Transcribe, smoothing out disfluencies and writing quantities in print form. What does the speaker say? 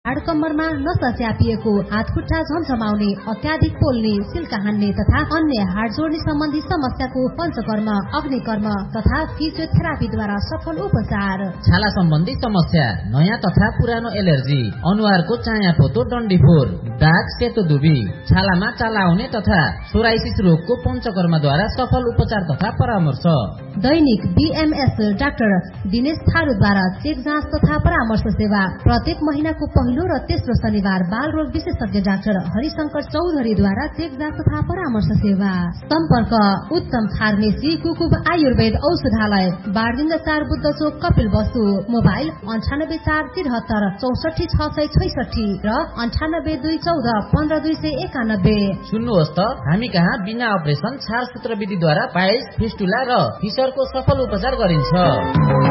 हाड कम्मरमा नसा च्यापिएको, हात खुट्टा झमझमाउने, अत्याधिक पोल्ने, सिल्का हान्ने तथा अन्य हाड जोड्ने सम्बन्धी समस्याको पञ्चकर्म, अग्निकर्म तथा फिजियोथेरापीद्वारा सफल उपचार। छाला सम्बन्धी समस्या, नयाँ तथा पुरानो एलर्जी, अनुहारको चाया पोतो डन्डीफोर, दाग सेतो दुबी, छालामा चाला आउने तथा सोराइसिस रोगको पञ्चकर्मद्वारा सफल उपचार तथा परामर्श। दैनिक बीएमएस डाक्टर दिनेश थारूद्वारा चेक जाँच तथा परामर्श सेवा। प्रत्येक महिनाको पहिलो र तेस्रो शनिबार बाल रोग विशेषज्ञ डाक्टर हरिशंकर चौधरीद्वारा चेक जाँच तथा परामर्श सेवा। सम्पर्क उत्तम फार्मेसी कुकुब आयुर्वेद औषधालय, बारदिन्द 4 बुद्ध चोक, कपिल वस्तु। मोबाइल 9843 64 666 र 982114 15291। सुन्नुहोस् त, हामी कहाँ बिना अपरेसन छारसूत्र विधिद्वारा पाइल्स, फिस्टुला र फिसरको सफल उपचार गरिन्छ।